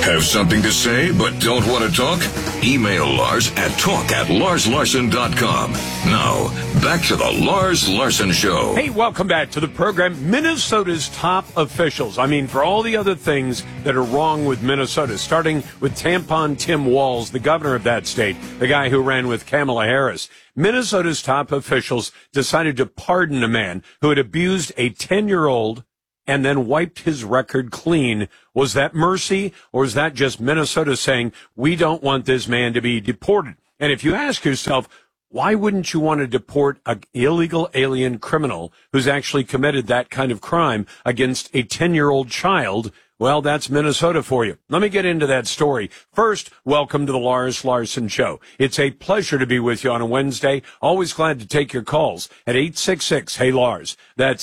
Have something to say but don't want to talk? Email Lars at talk@LarsLarson.com. Now, back to the Lars Larson Show. Hey, welcome back to the program. Minnesota's top officials. I mean, for all the other things that are wrong with Minnesota, starting with Tampon Tim Walz, the governor of that state, the guy who ran with Kamala Harris. Minnesota's top officials decided to pardon a man who had abused a 10-year-old and then wiped his record clean. Was that mercy, or is that just Minnesota saying, we don't want this man to be deported? And if you ask yourself, why wouldn't you want to deport an illegal alien criminal who's actually committed that kind of crime against a 10-year-old child? Well, that's Minnesota for you. Let me get into that story. First, welcome to the Lars Larson Show. It's a pleasure to be with you on a Wednesday. Always glad to take your calls at 866-HEY-LARS. That's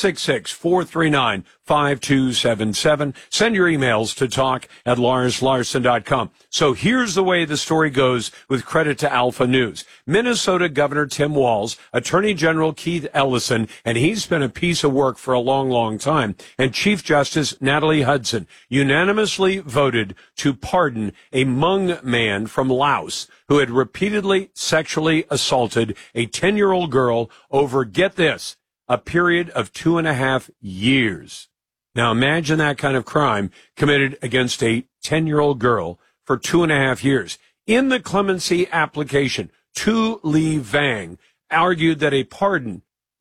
866-439-5277. Send your emails to talk@LarsLarson.com. So here's the way the story goes with credit to Alpha News. Minnesota Governor Tim Walz, Attorney General Keith Ellison, and he's been a piece of work for a long, long time, and Chief Justice Natalie Hudson unanimously voted to pardon a Hmong man from Laos who had repeatedly sexually assaulted a 10-year-old girl over, get this, a period of 2.5 years. Now imagine that kind of crime committed against a 10-year-old girl for 2.5 years. In the clemency application, Tu Le Vang argued that a pardon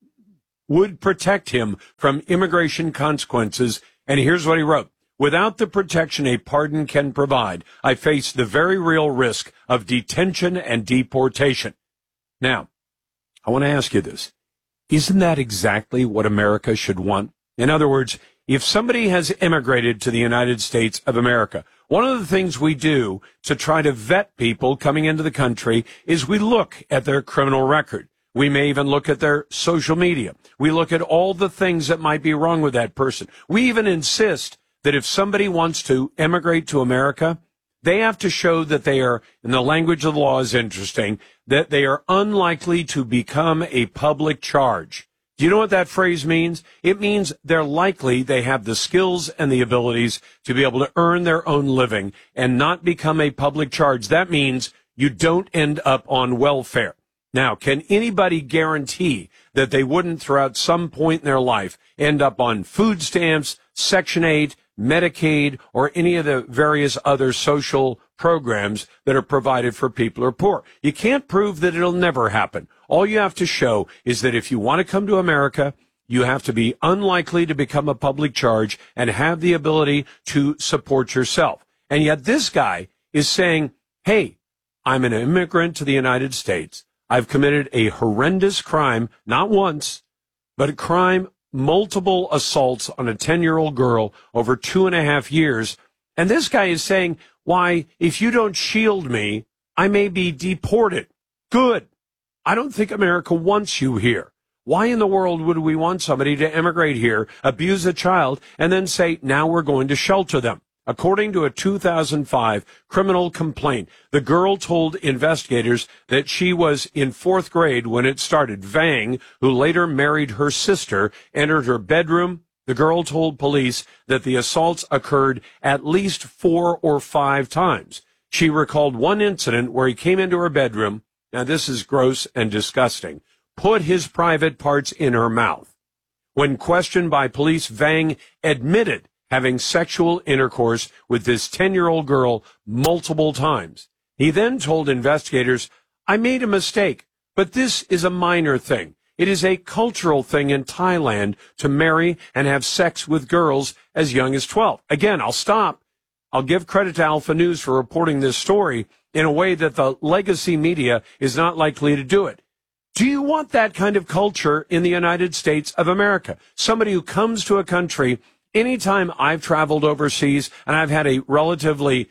would protect him from immigration consequences, and here's what he wrote. Without the protection a pardon can provide, I face the very real risk of detention and deportation. Now, I want to ask you this. Isn't that exactly what America should want? In other words, if somebody has immigrated to the United States of America, one of the things we do to try to vet people coming into the country is we look at their criminal record. We may even look at their social media. We look at all the things that might be wrong with that person. We even insist that if somebody wants to immigrate to America, they have to show that they are, and the language of the law is interesting, that they are unlikely to become a public charge. Do you know what that phrase means? It means they're likely they have the skills and the abilities to be able to earn their own living and not become a public charge. That means you don't end up on welfare. Now, can anybody guarantee that they wouldn't, throughout some point in their life, end up on food stamps, Section 8, Medicaid, or any of the various other social programs that are provided for people who are poor? You can't prove that it'll never happen. All you have to show is that if you want to come to America, you have to be unlikely to become a public charge and have the ability to support yourself. And yet this guy is saying, hey, I'm an immigrant to the United States. I've committed a horrendous crime, not once, but a crime, multiple assaults on a 10-year-old girl over 2.5 years. And this guy is saying, why, if you don't shield me, I may be deported. Good. I don't think America wants you here. Why in the world would we want somebody to immigrate here, abuse a child, and then say, now we're going to shelter them? According to a 2005 criminal complaint, the girl told investigators that she was in 4th grade when it started. Vang, who later married her sister, entered her bedroom. The girl told police that the assaults occurred at least 4 or 5 times. She recalled one incident where he came into her bedroom. Now, this is gross and disgusting. Put his private parts in her mouth. When questioned by police, Vang admitted having sexual intercourse with this 10-year-old girl multiple times. He then told investigators, I made a mistake, but this is a minor thing. It is a cultural thing in Thailand to marry and have sex with girls as young as 12. Again, I'll stop. I'll give credit to Alpha News for reporting this story in a way that the legacy media is not likely to do it. Do you want that kind of culture in the United States of America? Somebody who comes to a country. Anytime I've traveled overseas, and I've had a relatively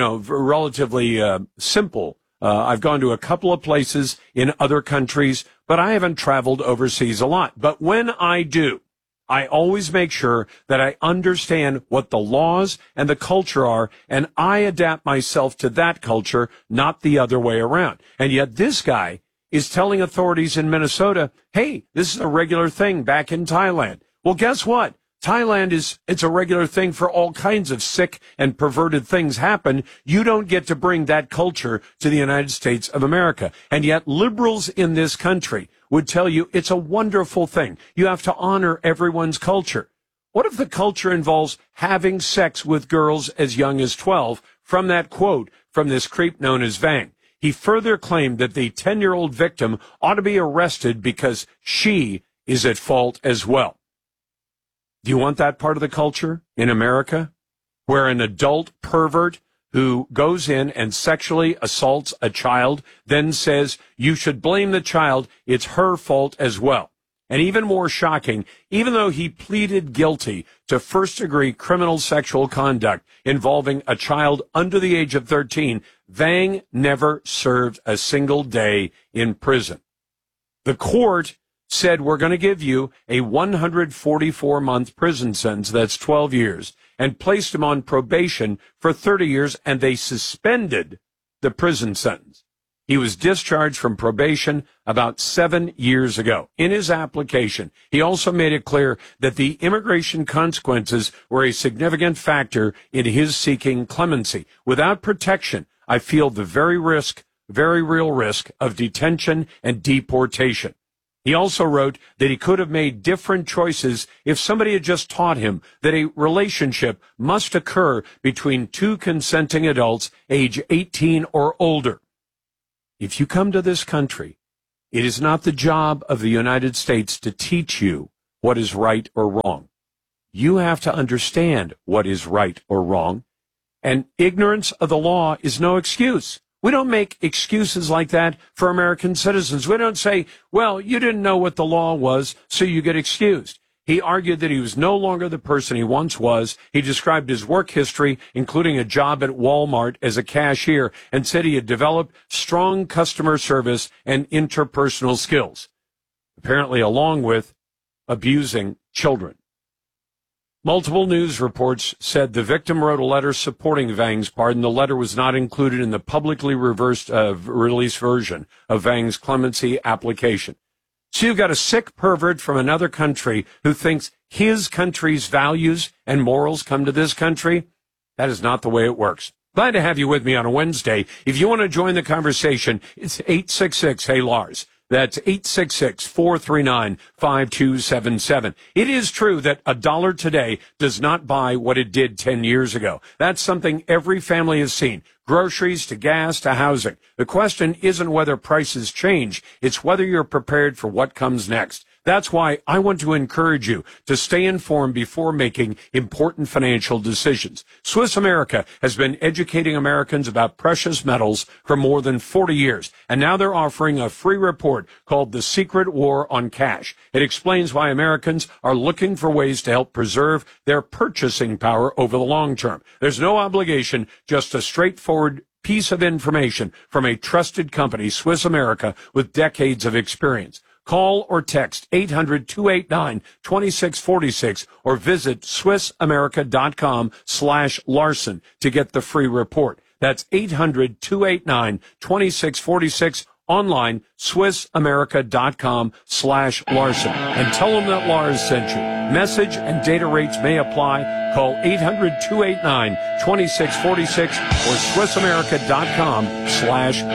simple, I've gone to a couple of places in other countries, but I haven't traveled overseas a lot. But when I do, I always make sure that I understand what the laws and the culture are, and I adapt myself to that culture, not the other way around. And yet this guy is telling authorities in Minnesota, hey, this is a regular thing back in Thailand. Well, guess what? Thailand it's a regular thing for all kinds of sick and perverted things happen. You don't get to bring that culture to the United States of America. And yet liberals in this country would tell you it's a wonderful thing. You have to honor everyone's culture. What if the culture involves having sex with girls as young as 12? From that quote from this creep known as Vang. He further claimed that the 10-year-old victim ought to be arrested because she is at fault as well. Do you want that part of the culture in America, where an adult pervert who goes in and sexually assaults a child then says you should blame the child, it's her fault as well? And even more shocking, even though he pleaded guilty to first-degree criminal sexual conduct involving a child under the age of 13, Vang never served a single day in prison. The court said, we're going to give you a 144-month prison sentence, that's 12 years, and placed him on probation for 30 years, and they suspended the prison sentence. He was discharged from probation about 7 years ago. In his application, he also made it clear that the immigration consequences were a significant factor in his seeking clemency. Without protection, I feel the very real risk of detention and deportation. He also wrote that he could have made different choices if somebody had just taught him that a relationship must occur between two consenting adults age 18 or older. If you come to this country, it is not the job of the United States to teach you what is right or wrong. You have to understand what is right or wrong, and ignorance of the law is no excuse. We don't make excuses like that for American citizens. We don't say, well, you didn't know what the law was, so you get excused. He argued that he was no longer the person he once was. He described his work history, including a job at Walmart as a cashier, and said he had developed strong customer service and interpersonal skills, apparently along with abusing children. Multiple news reports said the victim wrote a letter supporting Vang's pardon. The letter was not included in the publicly released version of Vang's clemency application. So you've got a sick pervert from another country who thinks his country's values and morals come to this country. That is not the way it works. Glad to have you with me on a Wednesday. If you want to join the conversation, it's 866-HEY-LARS. That's 866-439-5277. It is true that $1 today does not buy what it did 10 years ago. That's something every family has seen. Groceries to gas to housing. The question isn't whether prices change. It's whether you're prepared for what comes next. That's why I want to encourage you to stay informed before making important financial decisions. Swiss America has been educating Americans about precious metals for more than 40 years, and now they're offering a free report called The Secret War on Cash. It explains why Americans are looking for ways to help preserve their purchasing power over the long term. There's no obligation, just a straightforward piece of information from a trusted company, Swiss America, with decades of experience. Call or text 800-289-2646 or visit SwissAmerica.com/Larson to get the free report. That's 800-289-2646. Online, SwissAmerica.com/Larson. And tell them that Lars sent you. Message and data rates may apply. Call 800-289-2646 or SwissAmerica.com/Larson.